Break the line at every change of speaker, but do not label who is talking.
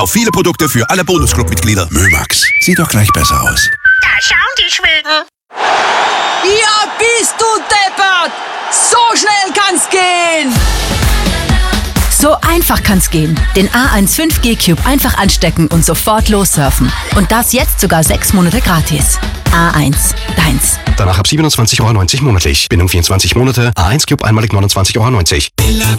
Auf viele Produkte für alle Bonusclub-Mitglieder.
Mömax, sieht doch gleich besser aus.
Da schauen die Schweden.
Ja, bist du deppert! So schnell kann's gehen!
So einfach kann's gehen. Den A1 5G Cube einfach anstecken und sofort lossurfen. Und das jetzt sogar 6 Monate gratis. A1, deins.
Danach ab 27,90 € monatlich. Bindung 24 Monate. A1 Cube einmalig 29,90 €.